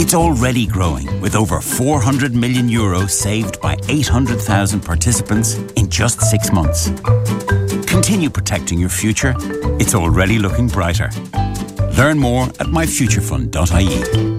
It's already growing, with over €400 million saved by 800,000 participants in just 6 months. Continue protecting your future. It's already looking brighter. Learn more at myfuturefund.ie.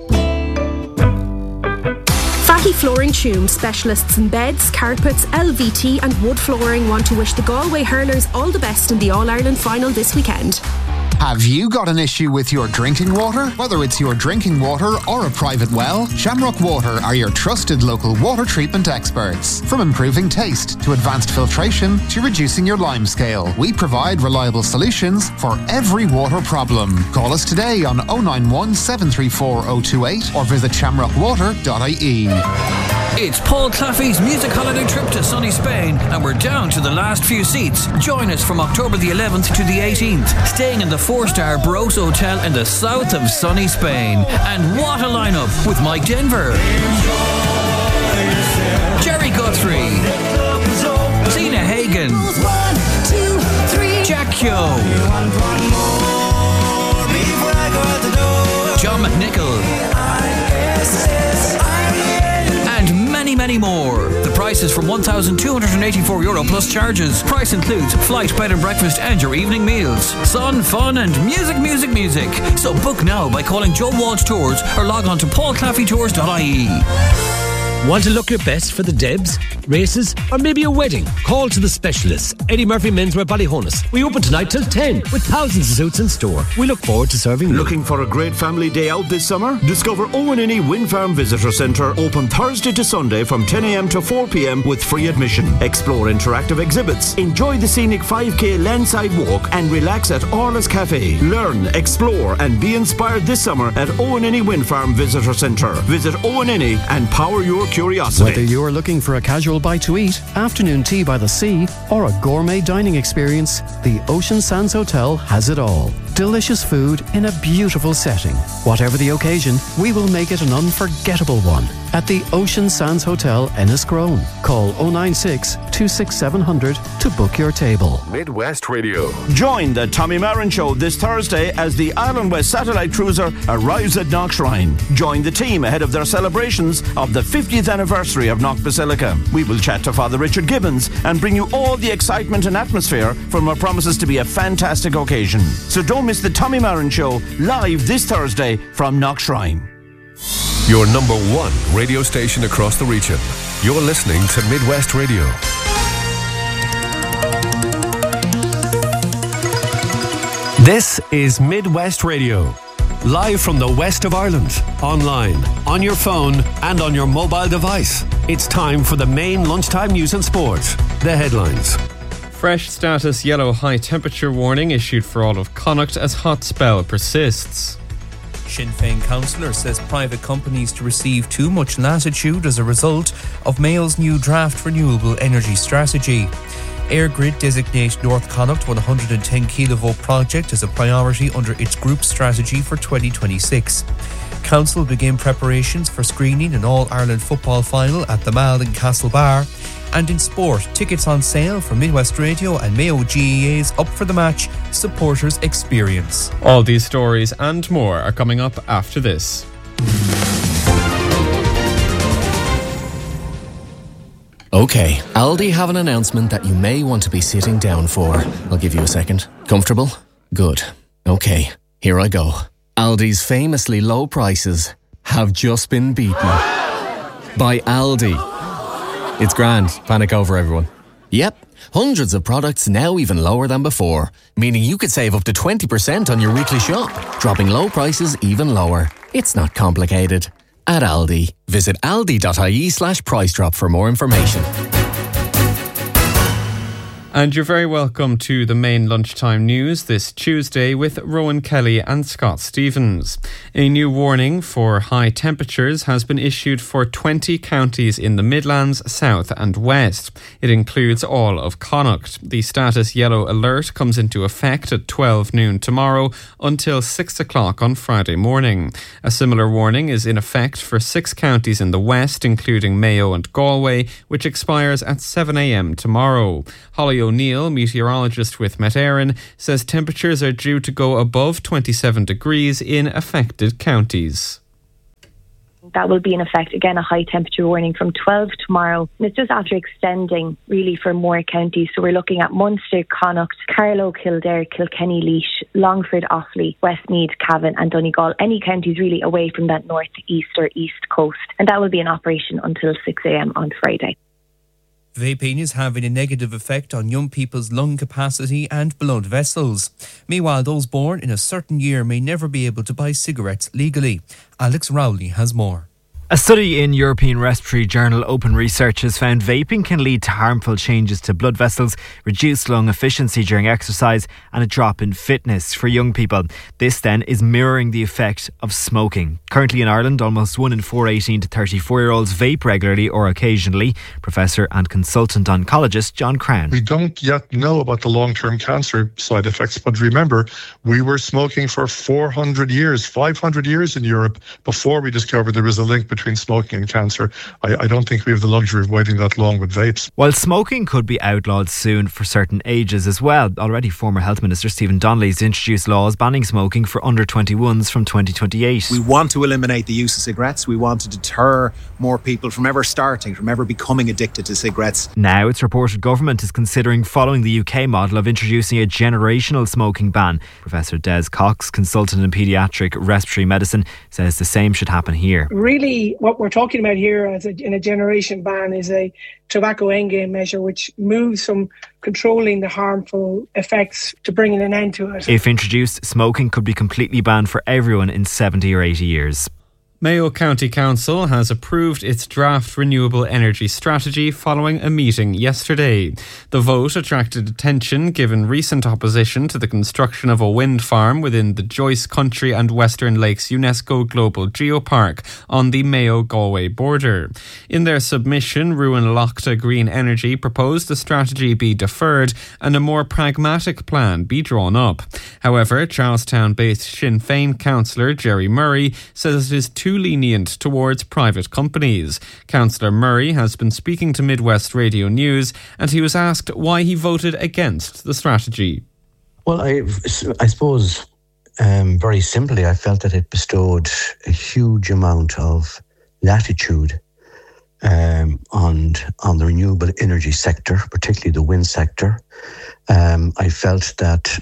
Fatty Flooring Tume, specialists in beds, carpets, LVT and wood flooring, want to wish the Galway hurlers all the best in the All-Ireland final this weekend. Have you got an issue with your drinking water? Whether it's your drinking water or a private well, Shamrock Water are your trusted local water treatment experts. From improving taste to advanced filtration to reducing your lime scale, we provide reliable solutions for every water problem. Call us today on 091 734 028 or visit shamrockwater.ie. It's Paul Claffey's music holiday trip to sunny Spain, and we're down to the last few seats. Join us from October the 11th to the 18th, staying in the 4-star Barros Hotel in the south of sunny Spain. And what a lineup with Mike Denver, Jerry Guthrie, Tina Hagen, Jack Kyo, John McNichol, and many more. The price is from €1,284 plus charges. Price includes flight, bed and breakfast and your evening meals. Sun, fun and music. So book now by calling Joe Walsh Tours or log on to paulclaffeytours.ie. Want to look your best for the Debs, races, or maybe a wedding? Call to the specialists. Eddie Murphy Menswear Ballyhonus. We open tonight till 10 with thousands of suits in store. We look forward to serving you. Looking for a great family day out this summer? Discover Owenini Wind Farm Visitor Centre, open Thursday to Sunday from 10 a.m. to 4 p.m. with free admission. Explore interactive exhibits, enjoy the scenic 5k landside walk and relax at Orla's Cafe. Learn, explore and be inspired this summer at Owenini Wind Farm Visitor Centre. Visit Owenini and power your curiosity. Whether you're looking for a casual bite to eat, afternoon tea by the sea, or a gourmet dining experience, the Ocean Sands Hotel has it all. Delicious food in a beautiful setting. Whatever the occasion, we will make it an unforgettable one at the Ocean Sands Hotel, Enniscrone. Call 096 26700 to book your table. Midwest Radio. Join the Tommy Marin Show this Thursday as the Island West Satellite Cruiser arrives at Knockshrine. Join the team ahead of their celebrations of the 50th anniversary of Knock Basilica. We will chat to Father Richard Gibbons and bring you all the excitement and atmosphere from what promises to be a fantastic occasion. So don't miss the Tommy Marin Show live this Thursday from Knockshrine. Your number one radio station across the region. You're listening to Midwest Radio. This is Midwest Radio. Live from the west of Ireland, online, on your phone and on your mobile device. It's time for the main lunchtime news and sport. The headlines. Fresh status yellow high temperature warning issued for all of Connacht as hot spell persists. Sinn Féin councillor says private companies to receive too much latitude as a result of Mayo's new draft renewable energy strategy. EirGrid designate North Connacht 110 kilovolt project as a priority under its group strategy for 2026. Council begin preparations for screening an All-Ireland football final at the Mall in Castlebar. And in sport, tickets on sale for Midwest Radio and Mayo GEA's Up for the Match Supporters Experience. All these stories and more are coming up after this. Okay, Aldi have an announcement that you may want to be sitting down for. I'll give you a second. Comfortable? Good. Okay, here I go. Aldi's famously low prices have just been beaten by Aldi. It's grand. Panic over, everyone. Yep, hundreds of products now even lower than before, meaning you could save up to 20% on your weekly shop, dropping low prices even lower. It's not complicated. At Aldi, visit aldi.ie/price drop for more information. And you're very welcome to the main lunchtime news this Tuesday with Rowan Kelly and Scott Stevens. A new warning for high temperatures has been issued for 20 counties in the Midlands, South and West. It includes all of Connacht. The status yellow alert comes into effect at 12 noon tomorrow until 6 o'clock on Friday morning. A similar warning is in effect for 6 counties in the West, including Mayo and Galway, which expires at 7 a.m. tomorrow. Holly O'Neill, meteorologist with Met Éireann, says temperatures are due to go above 27 degrees in affected counties. That will be in effect, again, a high temperature warning from 12 tomorrow. And it's just after extending really for more counties. So we're looking at Munster, Connacht, Carlow, Kildare, Kilkenny, Laois, Longford, Offaly, Westmeath, Cavan and Donegal. Any counties really away from that north, east or east coast. And that will be in operation until 6 a.m. on Friday. Vaping is having a negative effect on young people's lung capacity and blood vessels. Meanwhile, those born in a certain year may never be able to buy cigarettes legally. Alex Rowley has more. A study in European Respiratory Journal Open Research has found vaping can lead to harmful changes to blood vessels, reduced lung efficiency during exercise and a drop in fitness for young people. This then is mirroring the effect of smoking. Currently in Ireland, almost 1 in 4 18 to 34-year-olds vape regularly or occasionally. Professor and consultant oncologist John Crown. We don't yet know about the long-term cancer side effects, but remember, we were smoking for 400 years, 500 years in Europe before we discovered there was a link between smoking and cancer. I don't think we have the luxury of waiting that long with vapes. While smoking could be outlawed soon for certain ages as well, already former Health Minister Stephen Donnelly has introduced laws banning smoking for under 21s from 2028. We want to eliminate the use of cigarettes. We want to deter more people from ever becoming addicted to cigarettes. Now it's reported government is considering following the UK model of introducing a generational smoking ban. Professor Des Cox, consultant in paediatric respiratory medicine, says the same should happen here. Really, what we're talking about here in a generation ban is a tobacco endgame measure which moves from controlling the harmful effects to bringing an end to it. If introduced, smoking could be completely banned for everyone in 70 or 80 years. Mayo County Council has approved its draft renewable energy strategy following a meeting yesterday. The vote attracted attention given recent opposition to the construction of a wind farm within the Joyce Country and Western Lakes UNESCO Global Geopark on the Mayo-Galway border. In their submission, Ruan Lochta Green Energy proposed the strategy be deferred and a more pragmatic plan be drawn up. However, Charlestown-based Sinn Féin councillor Jerry Murray says it is too lenient towards private companies. Councillor Murray has been speaking to Midwest Radio News and he was asked why he voted against the strategy. Well, I suppose very simply I felt that it bestowed a huge amount of latitude on the renewable energy sector, particularly the wind sector. I felt that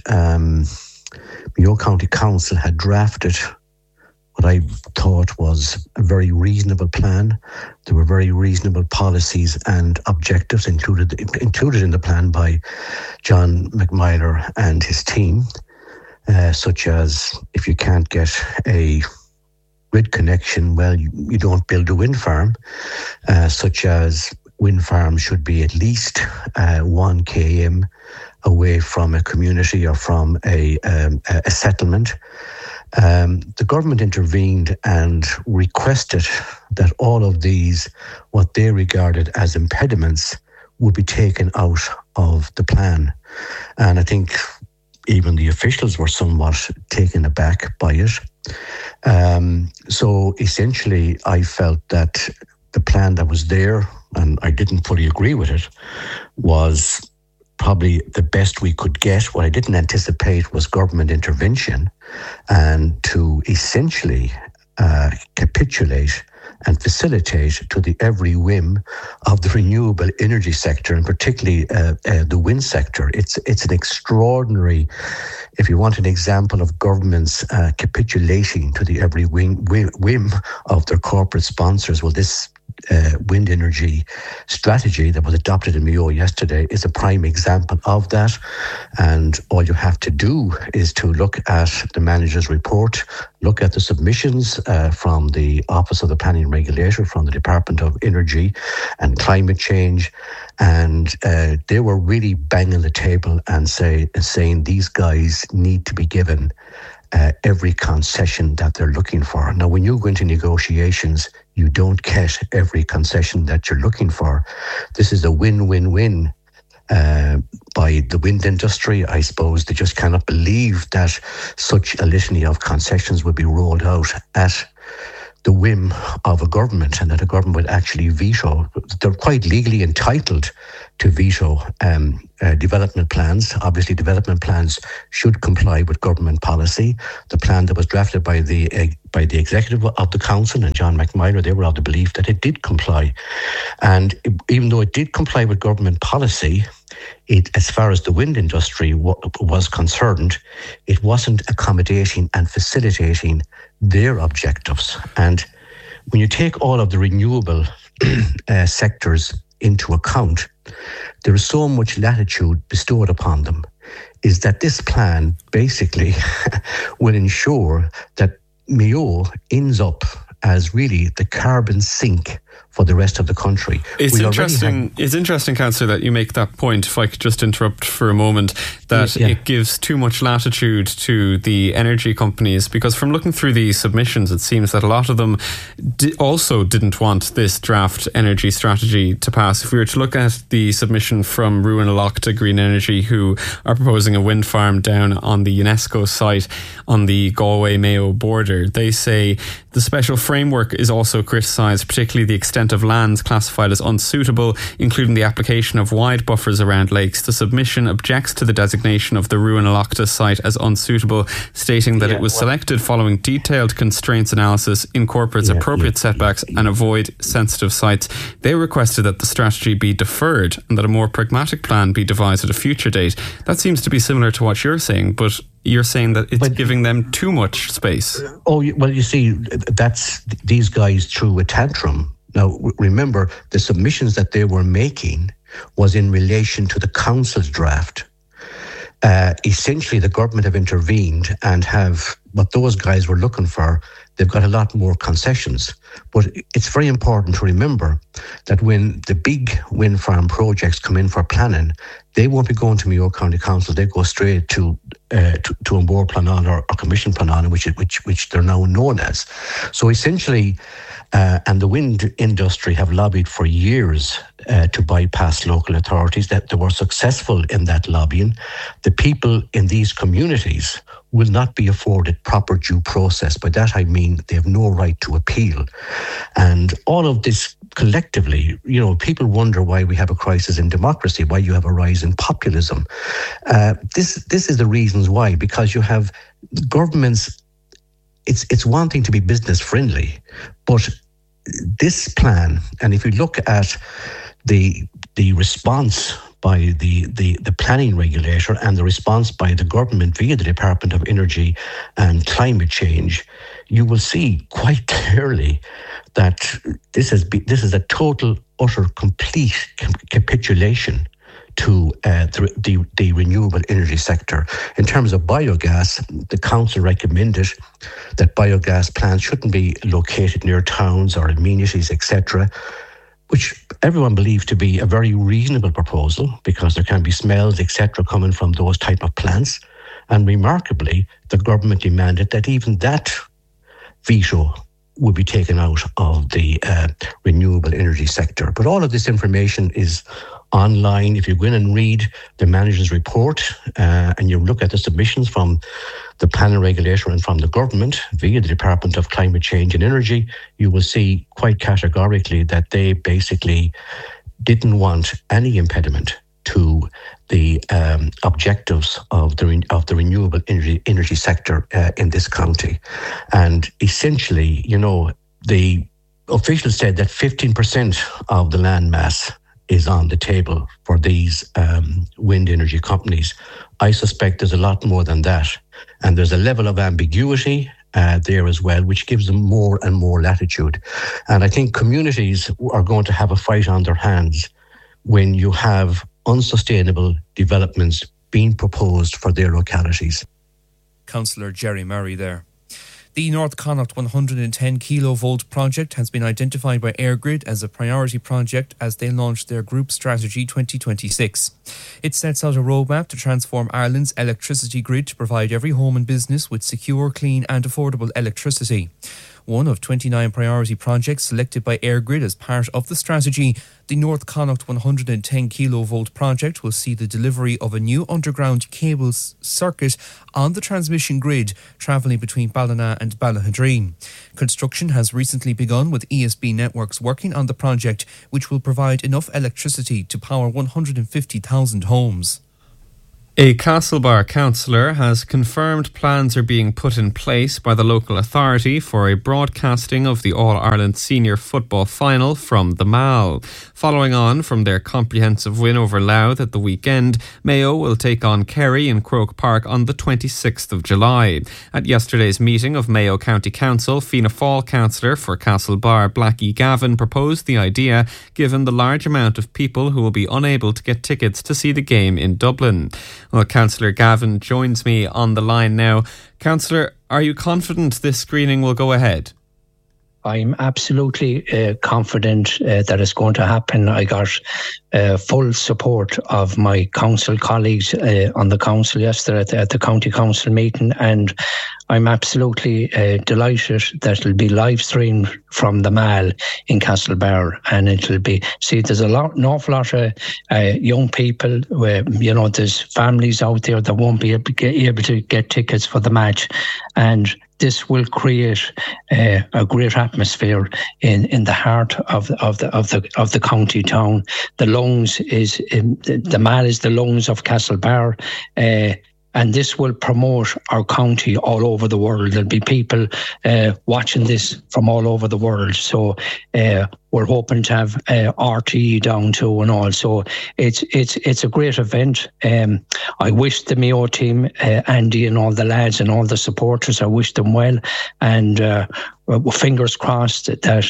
Mayo County Council had drafted what I thought was a very reasonable plan. There were very reasonable policies and objectives included in the plan by John McMyler and his team, such as if you can't get a grid connection, well, you don't build a wind farm, such as wind farms should be at least 1 km away from a community or from a settlement. The government intervened and requested that all of these, what they regarded as impediments, would be taken out of the plan. And I think even the officials were somewhat taken aback by it. So essentially, I felt that the plan that was there, and I didn't fully agree with it, was probably the best we could get. What I didn't anticipate was government intervention and to essentially capitulate and facilitate to the every whim of the renewable energy sector, and particularly the wind sector. It's an extraordinary, if you want an example of governments capitulating to the every whim of their corporate sponsors, well, this wind energy strategy that was adopted in Mayo yesterday is a prime example of that. And all you have to do is to look at the manager's report, look at the submissions from the Office of the Planning Regulator, from the Department of Energy and Climate Change, and they were really banging the table and saying these guys need to be given every concession that they're looking for. Now, when you go into negotiations, you don't get every concession that you're looking for. This is a win-win-win by the wind industry. I suppose they just cannot believe that such a litany of concessions would be rolled out at the whim of a government, and that a government would actually veto. They're quite legally entitled to veto development plans. Obviously, development plans should comply with government policy. The plan that was drafted by the executive of the council and John McMillan, they were of the belief that it did comply. And even though it did comply with government policy, as far as the wind industry was concerned, it wasn't accommodating and facilitating their objectives. And when you take all of the renewable sectors into account, there is so much latitude bestowed upon them, is that this plan basically will ensure that Mayo ends up as really the carbon sink for the rest of the country. It's interesting, Councillor, that you make that point. If I could just interrupt for a moment, that it gives too much latitude to the energy companies, because from looking through the submissions, it seems that a lot of them also didn't want this draft energy strategy to pass. If we were to look at the submission from Ruan Alachta Green Energy, who are proposing a wind farm down on the UNESCO site on the Galway-Mayo border, they say the special framework is also criticised, particularly the extent of lands classified as unsuitable, including the application of wide buffers around lakes. The submission objects to the designation of the Ruan Alachta site as unsuitable, stating that it was selected following detailed constraints analysis, incorporates appropriate setbacks and avoid sensitive sites. They requested that the strategy be deferred and that a more pragmatic plan be devised at a future date. That seems to be similar to what you're saying, but you're saying that it's giving them too much space. Well, you see, that's these guys threw a tantrum. Now, remember, the submissions that they were making was in relation to the council's draft. Essentially, the government have intervened and have what those guys were looking for. They've got a lot more concessions. But it's very important to remember that when the big wind farm projects come in for planning, they won't be going to Mayo County Council. They go straight to Bord Pleanála or Commission Pleanála, which they're now known as. So essentially, and the wind industry have lobbied for years to bypass local authorities, that they were successful in that lobbying. The people in these communities will not be afforded proper due process. By that I mean they have no right to appeal. And all of this collectively, people wonder why we have a crisis in democracy, why you have a rise in populism. This is the reasons why, because you have governments. It's one thing to be business friendly, but this plan, and if you look at the response by the planning regulator and the response by the government via the Department of Energy and Climate Change, you will see quite clearly that this is a total, utter, complete capitulation to the renewable energy sector. In terms of biogas, the council recommended that biogas plants shouldn't be located near towns or amenities, etc., which everyone believes to be a very reasonable proposal because there can be smells, etc., coming from those type of plants. And remarkably, the government demanded that even that veto would be taken out of the renewable energy sector. But all of this information is online. If you go in and read the manager's report and you look at the submissions from the planning regulator and from the government via the Department of Climate Change and Energy, you will see quite categorically that they basically didn't want any impediment to the objectives of the renewable energy sector in this county. And essentially, the officials said that 15% of the land mass is on the table for these wind energy companies. I suspect there's a lot more than that. And there's a level of ambiguity there as well, which gives them more and more latitude. And I think communities are going to have a fight on their hands when you have unsustainable developments being proposed for their localities. Councillor Jerry Murray there. The North Connacht 110 kilovolt project has been identified by EirGrid as a priority project as they launch their Group Strategy 2026. It sets out a roadmap to transform Ireland's electricity grid to provide every home and business with secure, clean and affordable electricity. one of 29 priority projects selected by EirGrid as part of the strategy. The North Connacht 110 kV project will see the delivery of a new underground cable circuit on the transmission grid travelling between Ballina and Ballahadreen. Construction has recently begun, with ESB Networks working on the project, which will provide enough electricity to power 150,000 homes. A Castlebar councillor has confirmed plans are being put in place by the local authority for a broadcasting of the All-Ireland Senior Football Final from the Mall. Following on from their comprehensive win over Louth at the weekend, Mayo will take on Kerry in Croke Park on the 26th of July. At yesterday's meeting of Mayo County Council, Fianna Fáil councillor for Castlebar, Blackie Gavin, proposed the idea given the large amount of people who will be unable to get tickets to see the game in Dublin. Well, Councillor Gavin joins me on the line now. Councillor, are you confident this screening will go ahead? I'm absolutely confident that it's going to happen. I got full support of my council colleagues on the council yesterday at the county council meeting, and I'm absolutely delighted that it'll be live streamed from the Mall in Castlebar, and it'll be, there's an awful lot of young people, there's families out there that won't be able to get tickets for the match, and this will create a great atmosphere in the heart of the county town. The lungs is the Mall is the lungs of Castlebar, and this will promote our county all over the world. There'll be people watching this from all over the world. So we're hoping to have RTE down too and all. So it's a great event. I wish the Mayo team, Andy and all the lads and all the supporters, I wish them well. And fingers crossed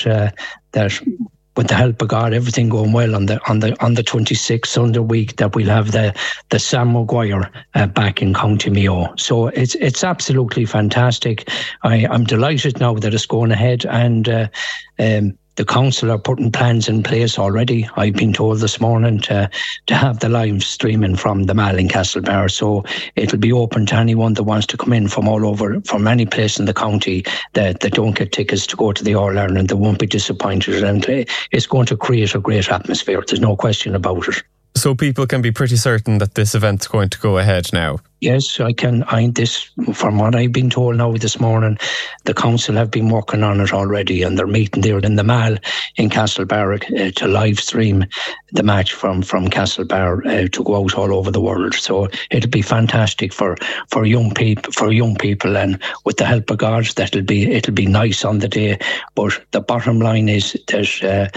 that with the help of God, everything going well on the 26th Sunday week, that we'll have the Sam Maguire back in County Mayo. So it's absolutely fantastic. I'm delighted now that it's going ahead, and the council are putting plans in place already. I've been told this morning to have the live streaming from the Mall in Castlebar. So it'll be open to anyone that wants to come in from all over, from any place in the county that don't get tickets to go to the All-Ireland. They won't be disappointed, and it's going to create a great atmosphere. There's no question about it. So people can be pretty certain that this event's going to go ahead now? Yes, this, from what I've been told now this morning, the council have been working on it already, and they're meeting there in the Mall in Castlebar to live stream the match from Castlebar to go out all over the world. So it'll be fantastic for young people, and with the help of God, it'll be nice on the day. But the bottom line is that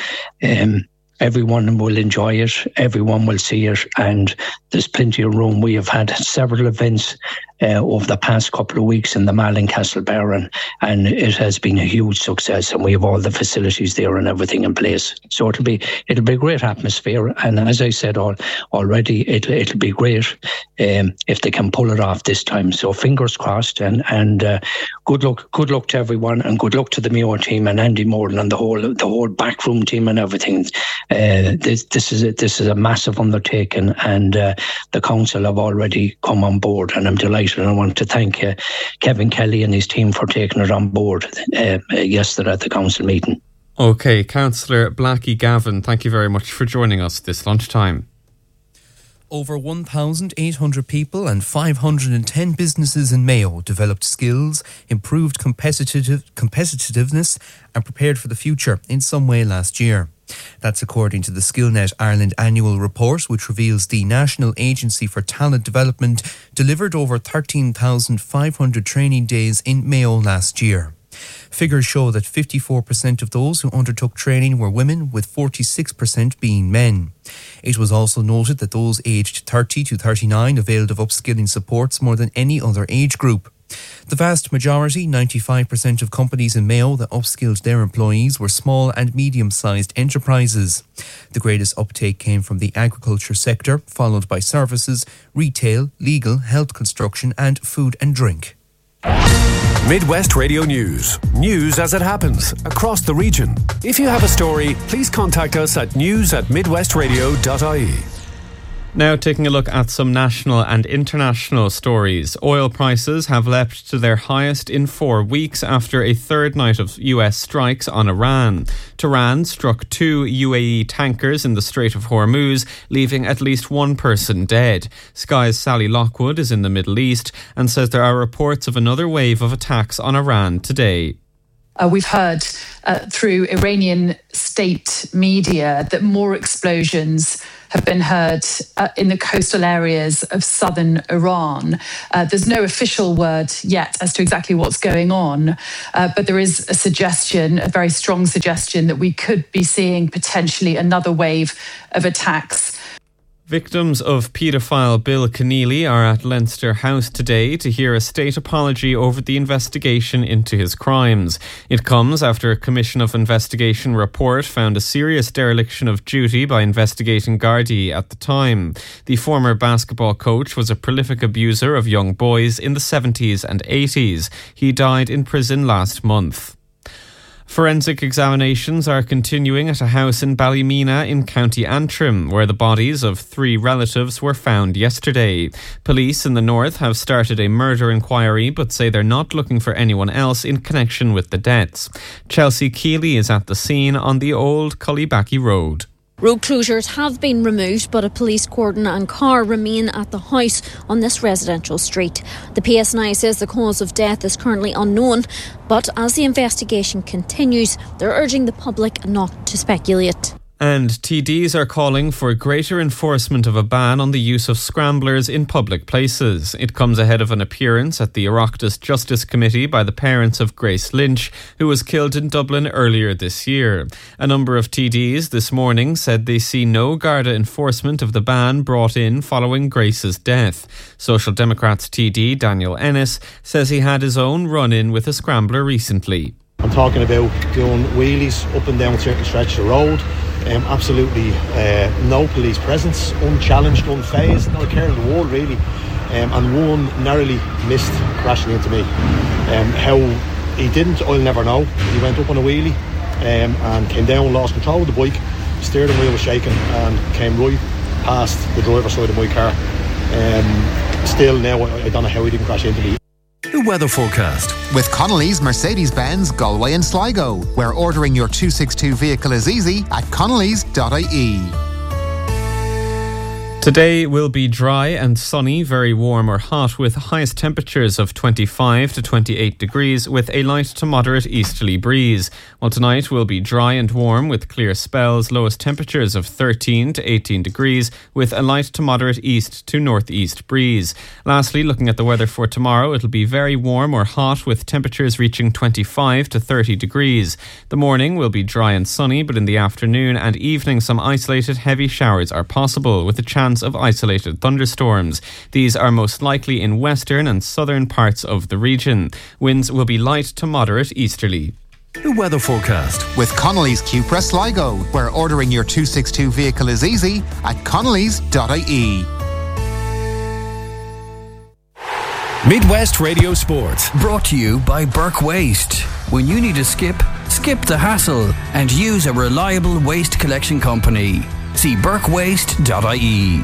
everyone will enjoy it, everyone will see it, and there's plenty of room. We have had several events over the past couple of weeks in the Mall in Castlebar, and it has been a huge success, and we have all the facilities there and everything in place. So it'll be a great atmosphere, and as I said already, it'll be great if they can pull it off this time. So fingers crossed, and good luck to everyone, and good luck to the Mayo team and Andy Morden and the whole backroom team and everything. This is a massive undertaking, and the council have already come on board, and I'm delighted. And I want to thank Kevin Kelly and his team for taking it on board yesterday at the council meeting. OK, Councillor Blackie Gavin, thank you very much for joining us this lunchtime. Over 1,800 people and 510 businesses in Mayo developed skills, improved competitiveness and prepared for the future in some way last year. That's according to the SkillNet Ireland annual report, which reveals the National Agency for Talent Development delivered over 13,500 training days in Mayo last year. Figures show that 54% of those who undertook training were women, with 46% being men. It was also noted that those aged 30 to 39 availed of upskilling supports more than any other age group. The vast majority, 95% of companies in Mayo that upskilled their employees were small and medium-sized enterprises. The greatest uptake came from the agriculture sector, followed by services, retail, legal, health, construction and food and drink. Midwest Radio News. News as it happens across the region. If you have a story, please contact us at news@midwestradio.ie. Now taking a look at some national and international stories. Oil prices have leapt to their highest in 4 weeks after a third night of US strikes on Iran. Tehran struck 2 UAE tankers in the Strait of Hormuz, leaving at least one person dead. Sky's Sally Lockwood is in the Middle East and says there are reports of another wave of attacks on Iran today. We've heard through Iranian state media that more explosions have been heard in the coastal areas of southern Iran. There's no official word yet as to exactly what's going on, but there is a suggestion, a very strong suggestion, that we could be seeing potentially another wave of attacks. Victims of paedophile Bill Keneally are at Leinster House today to hear a state apology over the investigation into his crimes. It comes after a Commission of Investigation report found a serious dereliction of duty by investigating Gardaí at the time. The former basketball coach was a prolific abuser of young boys in the 70s and 80s. He died in prison last month. Forensic examinations are continuing at a house in Ballymena in County Antrim, where the bodies of 3 relatives were found yesterday. Police in the north have started a murder inquiry, but say they're not looking for anyone else in connection with the deaths. Chelsea Keeley is at the scene on the old Cullibackie Road. Road closures have been removed, but a police cordon and car remain at the house on this residential street. The PSNI says the cause of death is currently unknown, but as the investigation continues, they're urging the public not to speculate. And TDs are calling for greater enforcement of a ban on the use of scramblers in public places. It comes ahead of an appearance at the Oireachtas Justice Committee by the parents of Grace Lynch, who was killed in Dublin earlier this year. A number of TDs this morning said they see no Garda enforcement of the ban brought in following Grace's death. Social Democrats TD Daniel Ennis says he had his own run-in with a scrambler recently. I'm talking about doing wheelies up and down certain stretches of the road. Absolutely no police presence, unchallenged, unfazed, not a care in the world really. And one narrowly missed crashing into me. How he didn't, I'll never know. He went up on a wheelie and came down, lost control of the bike, steering wheel was shaking and came right past the driver's side of my car. Still now, I don't know how he didn't crash into me. The weather forecast. With Connolly's Mercedes-Benz Galway and Sligo, where ordering your 262 vehicle is easy at connellys.ie. Today will be dry and sunny, very warm or hot, with highest temperatures of 25 to 28 degrees with a light to moderate easterly breeze. While tonight will be dry and warm with clear spells, lowest temperatures of 13 to 18 degrees with a light to moderate east to northeast breeze. Lastly, looking at the weather for tomorrow, it'll be very warm or hot with temperatures reaching 25 to 30 degrees. The morning will be dry and sunny, but in the afternoon and evening some isolated heavy showers are possible with a chance of isolated thunderstorms. These are most likely in western and southern parts of the region. Winds will be light to moderate easterly. The weather forecast. With Connolly's Cupra Sligo, where ordering your 262 vehicle is easy at connellys.ie. Midwest Radio Sport. Brought to you by Burke Waste. When you need a skip the hassle and use a reliable waste collection company. See burkewaste.ie.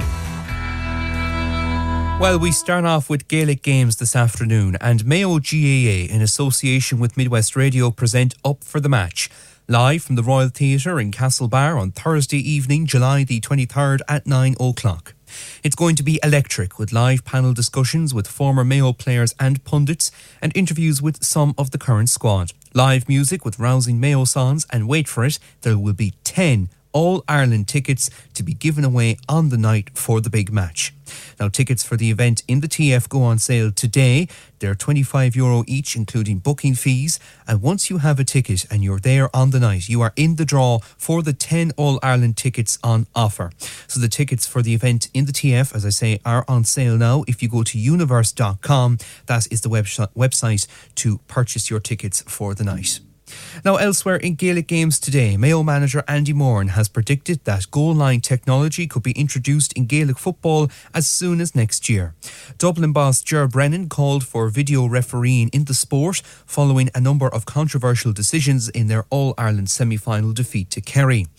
Well, we start off with Gaelic games this afternoon, and Mayo GAA, in association with Midwest Radio, present Up for the Match. Live from the Royal Theatre in Castlebar on Thursday evening, July the 23rd at 9 o'clock. It's going to be electric, with live panel discussions with former Mayo players and pundits, and interviews with some of the current squad. Live music with rousing Mayo songs, and wait for it, there will be 10 All-Ireland tickets to be given away on the night for the big match. Now, tickets for the event in the TF go on sale today. They're €25 each, including booking fees. And once you have a ticket and you're there on the night, you are in the draw for the 10 All-Ireland tickets on offer. So the tickets for the event in the TF, as I say, are on sale now. If you go to universe.com, that is the website to purchase your tickets for the night. Now, elsewhere in Gaelic games today, Mayo manager Andy Moran has predicted that goal line technology could be introduced in Gaelic football as soon as next year. Dublin boss Ger Brennan called for video refereeing in the sport following a number of controversial decisions in their All-Ireland semi-final defeat to Kerry.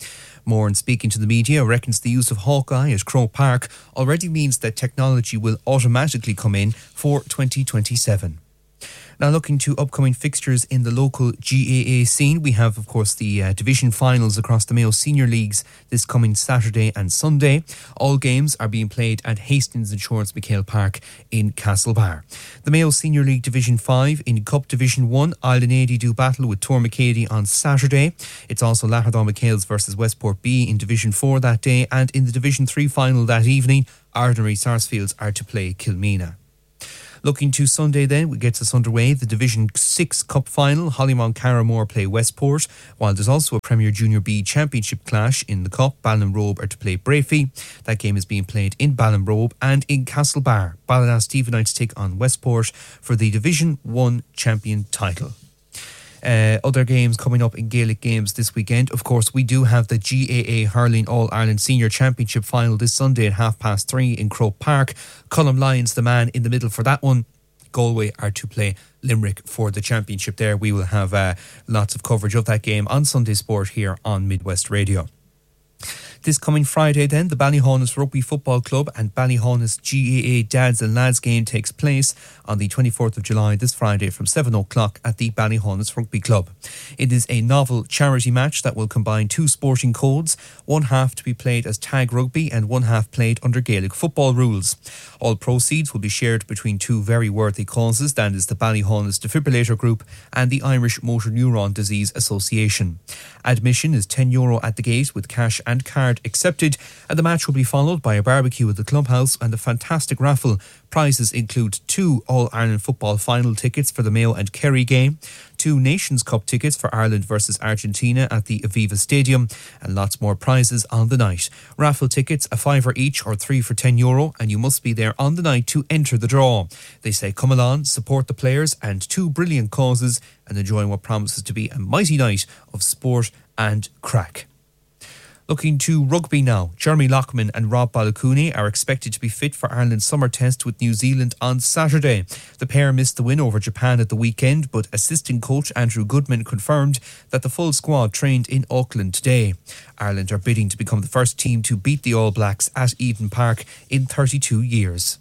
Moran, speaking to the media, reckons the use of Hawkeye at Croke Park already means that technology will automatically come in for 2027. Now, looking to upcoming fixtures in the local GAA scene, we have, of course, the division finals across the Mayo Senior Leagues this coming Saturday and Sunday. All games are being played at Hastings Insurance McHale Park in Castlebar. The Mayo Senior League Division 5 in Cup Division 1, Island 80 do battle with Tormacady on Saturday. It's also Lahardon McHales versus Westport B in Division 4 that day, and in the Division 3 final that evening, Ardnary Sarsfields are to play Kilmena. Looking to Sunday then, we get us underway. The Division 6 Cup Final, Hollymount Carramore play Westport, while there's also a Premier Junior B Championship clash in the Cup. Ballinrobe are to play Brafey. That game is being played in Ballinrobe, and in Castlebar, Ballina-Stephenites take on Westport for the Division 1 champion title. Other games coming up in Gaelic games this weekend. Of course, we do have the GAA Hurling All-Ireland Senior Championship final this Sunday at 3:30 in Croke Park. Colm Lyons, the man in the middle for that one. Galway are to play Limerick for the championship there. We will have lots of coverage of that game on Sunday Sport here on Midwest Radio. This coming Friday then, the Ballyhaunis Rugby Football Club and Ballyhaunis GAA Dads and Lads game takes place on the 24th of July this Friday from 7 o'clock at the Ballyhaunis Rugby Club. It is a novel charity match that will combine two sporting codes, one half to be played as tag rugby and one half played under Gaelic football rules. All proceeds will be shared between two very worthy causes, that is the Ballyhaunis Defibrillator Group and the Irish Motor Neuron Disease Association. Admission is €10 at the gate with cash and card accepted, and the match will be followed by a barbecue at the clubhouse and a fantastic raffle. Prizes include 2 All-Ireland football final tickets for the Mayo and Kerry game, 2 Nations Cup tickets for Ireland versus Argentina at the Aviva Stadium, and lots more prizes on the night. Raffle tickets, a £5 each or 3 for €10, and you must be there on the night to enter the draw. They say come along, support the players and 2 brilliant causes, and enjoy what promises to be a mighty night of sport and crack. Looking to rugby now, Jeremy Lockman and Rob Balacooney are expected to be fit for Ireland's summer test with New Zealand on Saturday. The pair missed the win over Japan at the weekend, but assistant coach Andrew Goodman confirmed that the full squad trained in Auckland today. Ireland are bidding to become the first team to beat the All Blacks at Eden Park in 32 years.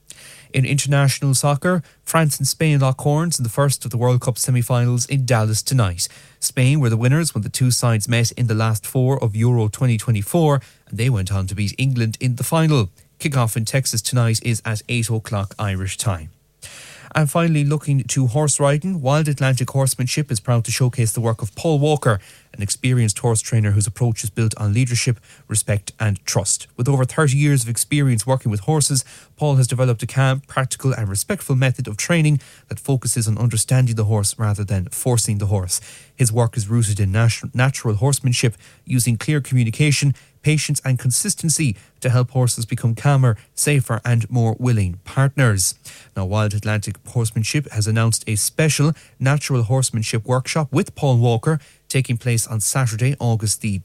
In international soccer, France and Spain lock horns in the first of the World Cup semi-finals in Dallas tonight. Spain were the winners when the two sides met in the last 4 of Euro 2024, and they went on to beat England in the final. Kick-off in Texas tonight is at 8 o'clock Irish time. And finally, looking to horse riding, Wild Atlantic Horsemanship is proud to showcase the work of Paul Walker, an experienced horse trainer whose approach is built on leadership, respect and trust. With over 30 years of experience working with horses, Paul has developed a calm, practical and respectful method of training that focuses on understanding the horse rather than forcing the horse. His work is rooted in natural horsemanship, using clear communication, patience and consistency to help horses become calmer, safer and more willing partners. Now, Wild Atlantic Horsemanship has announced a special natural horsemanship workshop with Paul Walker taking place on Saturday, August the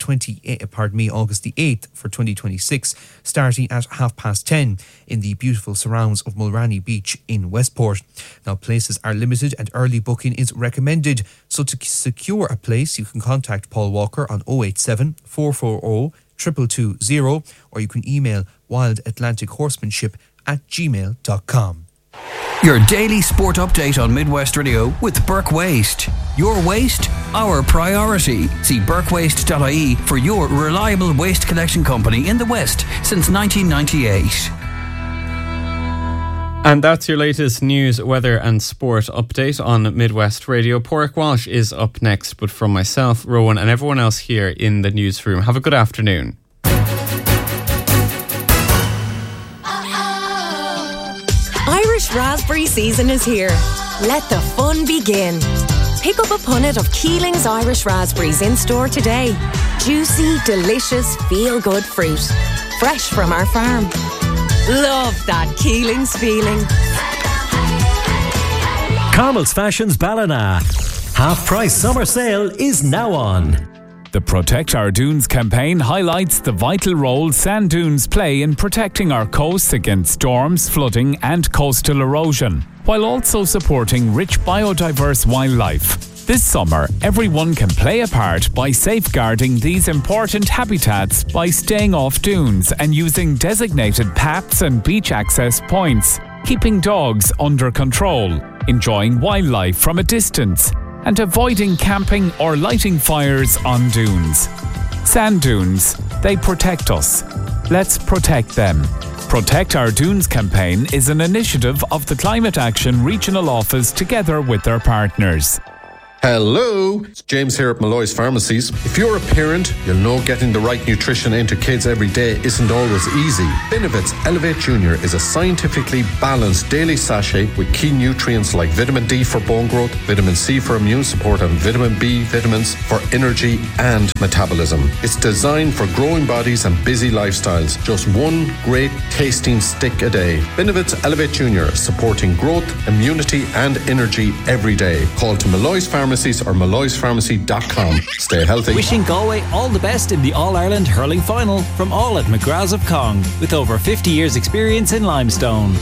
8th for 2026, starting at 10:30 in the beautiful surrounds of Mulranny Beach in Westport. Now, places are limited and early booking is recommended. So to secure a place, you can contact Paul Walker on 087 440 2220, or you can email wildatlantichorsemanship@gmail.com. Your daily sport update on Midwest Radio with Burke Waste. Your waste, our priority. See burkewaste.ie for your reliable waste collection company in the West since 1998. And that's your latest news, weather and sport update on Midwest Radio. Porrick Walsh is up next, but from myself, Rowan and everyone else here in the newsroom, have a good afternoon. Irish raspberry season is here. Let the fun begin. Pick up a punnet of Keeling's Irish raspberries in store today. Juicy, delicious, feel-good fruit. Fresh from our farm. Love that Keeling's feeling. Carmel's Fashions Ballina. Half-price summer sale is now on. The Protect Our Dunes campaign highlights the vital role sand dunes play in protecting our coasts against storms, flooding and coastal erosion, while also supporting rich biodiverse wildlife. This summer, everyone can play a part by safeguarding these important habitats by staying off dunes and using designated paths and beach access points, keeping dogs under control, enjoying wildlife from a distance, and avoiding camping or lighting fires on dunes. Sand dunes, they protect us. Let's protect them. Protect Our Dunes campaign is an initiative of the Climate Action Regional Office together with their partners. Hello, it's James here at Malloy's Pharmacies. If you're a parent, you'll know getting the right nutrition into kids every day isn't always easy. Benevit's Elevate Junior is a scientifically balanced daily sachet with key nutrients like vitamin D for bone growth, vitamin C for immune support, and vitamin B vitamins for energy and metabolism. It's designed for growing bodies and busy lifestyles. Just one great tasting stick a day. Benevit's Elevate Junior, supporting growth, immunity, and energy every day. Call to Malloy's Pharmacies or malloyspharmacy.com. Stay healthy. Wishing Galway all the best in the All-Ireland Hurling Final from all at McGrath's of Cong, with over 50 years experience in limestone.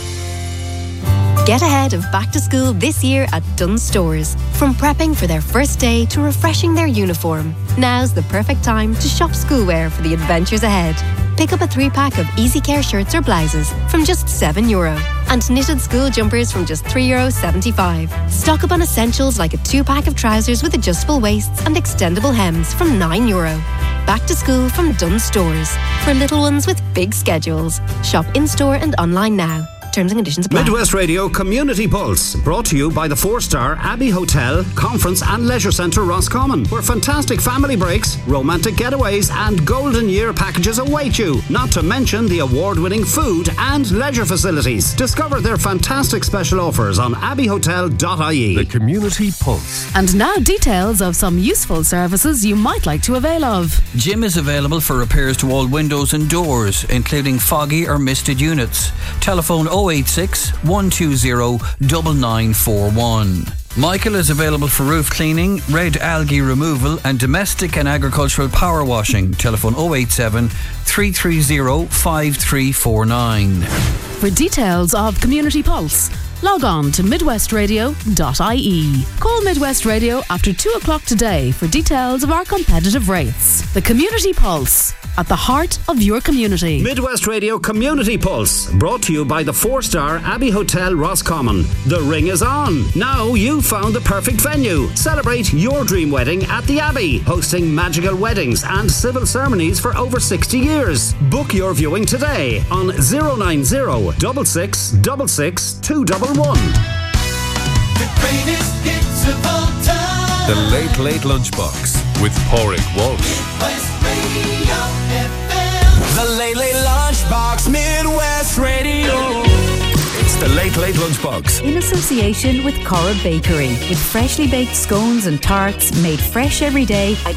Get ahead of back to school this year at Dunnes Stores. From prepping for their first day to refreshing their uniform, now's the perfect time to shop schoolwear for the adventures ahead. Pick up a 3-pack of Easy Care shirts or blouses from just €7 and knitted school jumpers from just €3.75. Stock up on essentials like a 2-pack of trousers with adjustable waists and extendable hems from €9. Back to school from Dunnes Stores. For little ones with big schedules. Shop in-store and online now. Terms and conditions apply. Midwest Radio Community Pulse, brought to you by the 4-star Abbey Hotel, Conference and Leisure Centre Roscommon, where fantastic family breaks, romantic getaways and golden year packages await you, not to mention the award-winning food and leisure facilities. Discover their fantastic special offers on abbeyhotel.ie. The Community Pulse. And now details of some useful services you might like to avail of. Jim is available for repairs to all windows and doors, including foggy or misted units. Telephone 086 120 9941. Michael is available for roof cleaning, red algae removal and domestic and agricultural power washing. Telephone 087 330 5349. For details of Community Pulse, log on to midwestradio.ie. Call Midwest Radio after 2 o'clock today for details of our competitive rates. The Community Pulse, at the heart of your community. Midwest Radio Community Pulse, brought to you by the 4-star Abbey Hotel Roscommon. The ring is on. Now you've found the perfect venue. Celebrate your dream wedding at the Abbey, hosting magical weddings and civil ceremonies for over 60 years. Book your viewing today on 090 6666 211. The greatest hits of all time. The Late Late Lunchbox with Pádraig Walsh. Midwest Radio FM. The Late Late Lunchbox, Midwest Radio. It's the Late Late Lunchbox. In association with Corra Bakery, with freshly baked scones and tarts made fresh every day at